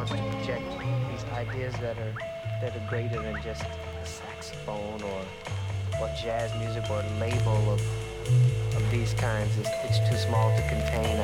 wants to project these ideas that are greater than just a saxophone or jazz music or label of these kinds. It's too small to contain.